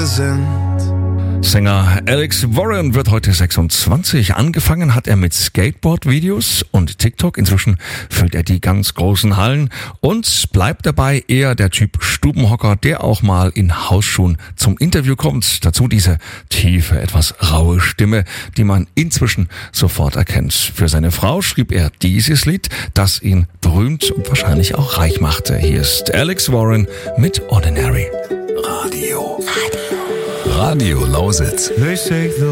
sind. Sänger Alex Warren wird heute 26. Angefangen hat er mit Skateboard-Videos und TikTok. Inzwischen füllt er die ganz großen Hallen und bleibt dabei eher der Typ Stubenhocker, der auch mal in Hausschuhen zum Interview kommt. Dazu diese tiefe, etwas raue Stimme, die man inzwischen sofort erkennt. Für seine Frau schrieb er dieses Lied, das ihn berühmt und wahrscheinlich auch reich machte. Hier ist Alex Warren mit Ordinary. Radio Lausitz.